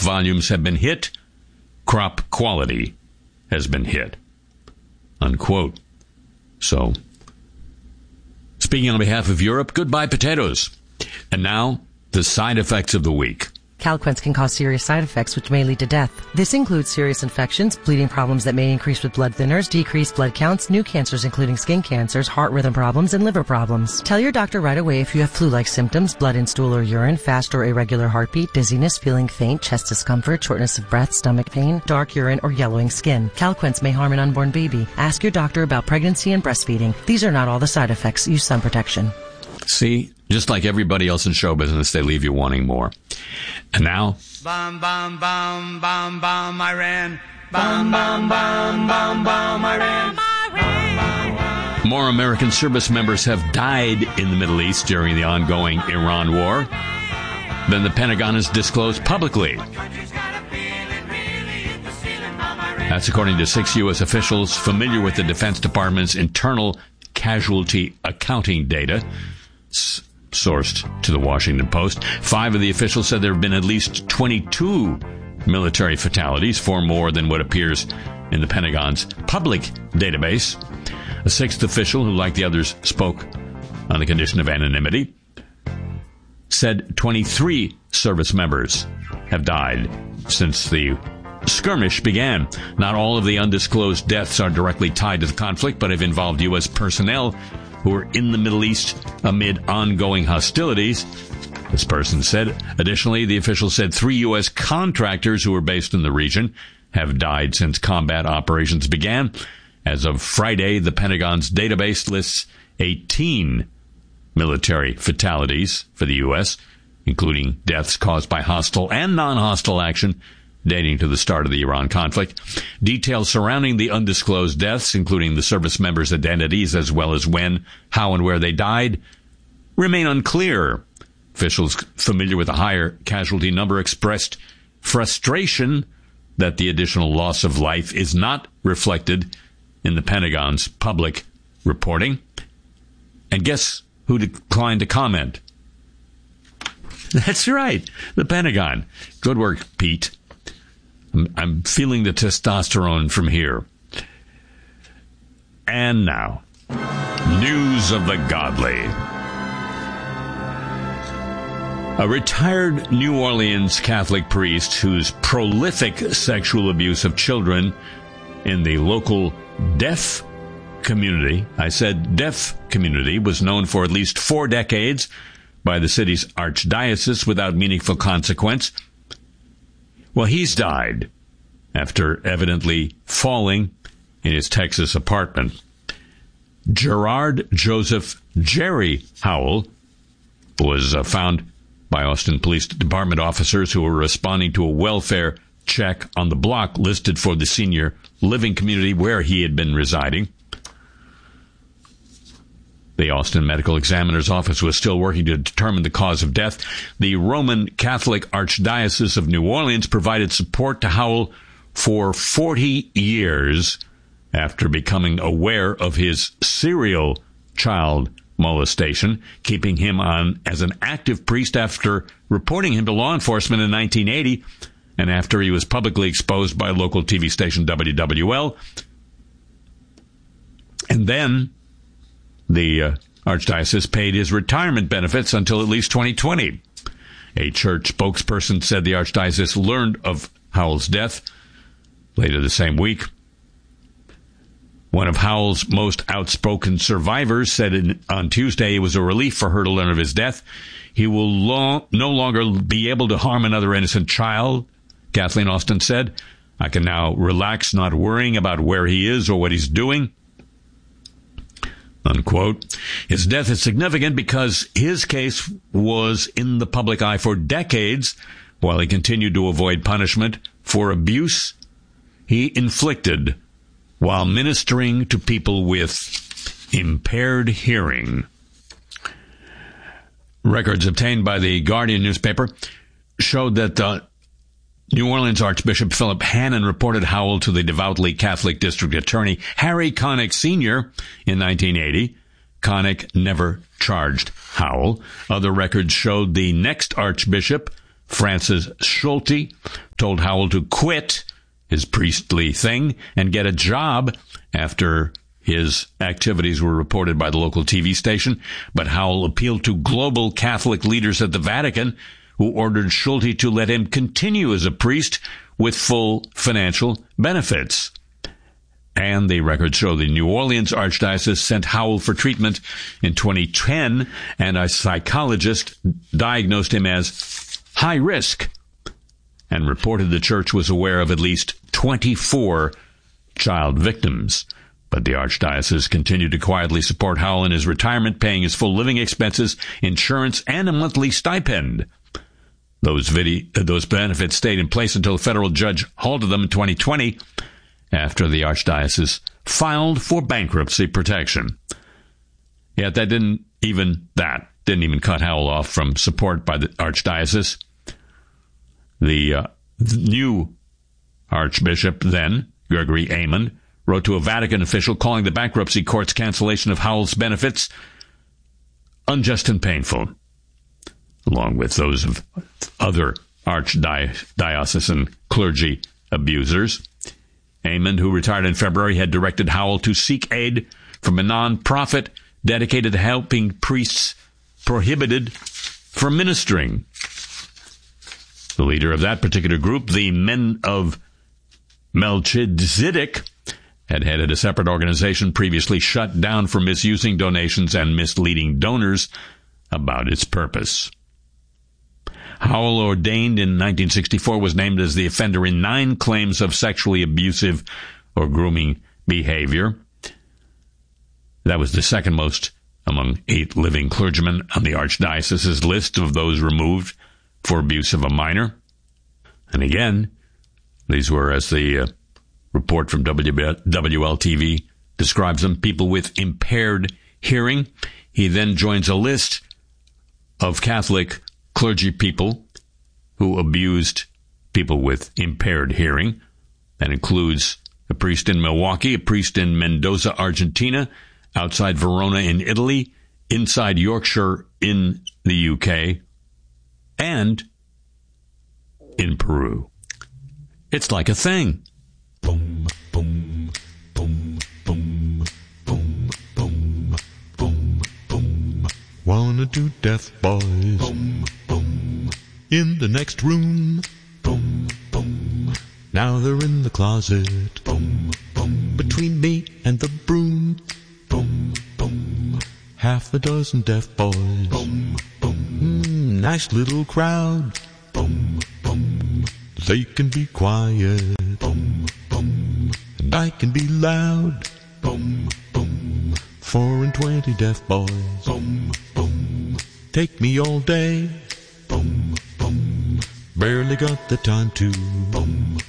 volumes have been hit, crop quality has been hit. Unquote. So, speaking on behalf of Europe, goodbye potatoes. And now, the side effects of the week. Calquence can cause serious side effects which may lead to death. This includes serious infections, bleeding problems that may increase with blood thinners, decreased blood counts, new cancers including skin cancers, heart rhythm problems, and liver problems. Tell your doctor right away if you have flu-like symptoms, blood in stool or urine, fast or irregular heartbeat, dizziness, feeling faint, chest discomfort, shortness of breath, stomach pain, dark urine, or yellowing skin. Calquence may harm an unborn baby. Ask your doctor about pregnancy and breastfeeding. These are not all the side effects. Use sun protection. See, just like everybody else in show business, they leave you wanting more. And now, Bomb, bomb, bomb, bomb, bomb, Iran. Bomb, bomb, bomb, bomb, bomb, Iran. more American service members have died in the Middle East during the ongoing Iran war than the Pentagon has disclosed publicly. That's according to 6 U.S. officials familiar with the Defense Department's internal casualty accounting data, sourced to the Washington Post. 5 of the officials said there have been at least 22 military fatalities, 4 more than what appears in the Pentagon's public database. A 6th official, who, like the others, spoke on the condition of anonymity, said 23 service members have died since the skirmish began. Not all of the undisclosed deaths are directly tied to the conflict, but have involved U.S. personnel who are in the Middle East amid ongoing hostilities, this person said. Additionally, the official said 3 U.S. contractors who were based in the region have died since combat operations began. As of Friday, the Pentagon's database lists 18 military fatalities for the U.S., including deaths caused by hostile and non-hostile action dating to the start of the Iran conflict. Details surrounding the undisclosed deaths, including the service members' identities as well as when, how, and where they died, remain unclear. Officials familiar with the higher casualty number expressed frustration that the additional loss of life is not reflected in the Pentagon's public reporting. And guess who declined to comment? That's right, the Pentagon. Good work, Pete. I'm feeling the testosterone from here. And now, news of the godly. A retired New Orleans Catholic priest whose prolific sexual abuse of children in the local deaf community, I said deaf community, was known for at least 4 decades by the city's archdiocese without meaningful consequence. Well, he's died after evidently falling in his Texas apartment. Gerard Joseph Jerry Howell was found by Austin Police Department officers who were responding to a welfare check on the block listed for the senior living community where he had been residing. The Austin Medical Examiner's Office was still working to determine the cause of death. The Roman Catholic Archdiocese of New Orleans provided support to Howell for 40 years after becoming aware of his serial child molestation, keeping him on as an active priest after reporting him to law enforcement in 1980 and after he was publicly exposed by local TV station WWL. And then the archdiocese paid his retirement benefits until at least 2020. A church spokesperson said the archdiocese learned of Howell's death later the same week. One of Howell's most outspoken survivors said on Tuesday it was a relief for her to learn of his death. He will no longer be able to harm another innocent child, Kathleen Austin said. I can now relax, not worrying about where he is or what he's doing. Unquote. His death is significant because his case was in the public eye for decades while he continued to avoid punishment for abuse he inflicted while ministering to people with impaired hearing. Records obtained by the Guardian newspaper showed that the New Orleans Archbishop Philip Hannon reported Howell to the devoutly Catholic District Attorney Harry Connick Sr. in 1980. Connick never charged Howell. Other records showed the next Archbishop Francis Schulte, told Howell to quit his priestly thing and get a job after his activities were reported by the local TV station. But Howell appealed to global Catholic leaders at the Vatican, who ordered Schulte to let him continue as a priest with full financial benefits. And the records show the New Orleans Archdiocese sent Howell for treatment in 2010, and a psychologist diagnosed him as high risk and reported the church was aware of at least 24 child victims. But the Archdiocese continued to quietly support Howell in his retirement, paying his full living expenses, insurance, and a monthly stipend. Those benefits stayed in place until a federal judge halted them in 2020 after the Archdiocese filed for bankruptcy protection. Yet that didn't even cut Howell off from support by the Archdiocese. The new Archbishop then, Gregory Aymond, wrote to a Vatican official calling the bankruptcy court's cancellation of Howell's benefits unjust and painful, along with those of other archdiocesan clergy abusers. Aymond, who retired in February, had directed Howell to seek aid from a non-profit dedicated to helping priests prohibited from ministering. The leader of that particular group, the Men of Melchizedek, had headed a separate organization previously shut down for misusing donations and misleading donors about its purpose. Howell, ordained in 1964, was named as the offender in 9 claims of sexually abusive or grooming behavior. That was the second most among 8 living clergymen on the Archdiocese's list of those removed for abuse of a minor. And again, these were, as the report from WLTV describes them, people with impaired hearing. He then joins a list of Catholic clergy people who abused people with impaired hearing. That includes a priest in Milwaukee, a priest in Mendoza, Argentina, outside Verona in Italy, inside Yorkshire in the UK, and in Peru. It's like a thing. Boom, boom, boom, boom, boom, boom, boom, boom. Wanna do death, boys? Boom, boom. In the next room. Boom, boom. Now they're in the closet. Boom, boom. Between me and the broom. Boom, boom. Half a dozen deaf boys. Boom, boom. Nice little crowd. Boom, boom. They can be quiet. Boom, boom. And I can be loud. Boom, boom. 4 and 20 deaf boys. Boom, boom. Take me all day. Boom, boom. Barely got the time to. Boom.